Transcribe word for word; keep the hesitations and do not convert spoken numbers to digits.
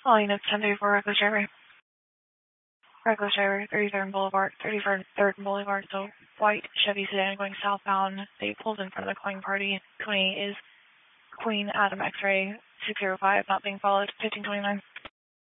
Well, units ten thirty-four Reckless Driver. Reckless Driver, thirty-third Boulevard, thirty-third Boulevard, so white Chevy sedan going southbound. They pulled in front of the Queen party. twenty is Queen Adam X-Ray six zero five, not being followed, fifteen twenty-nine.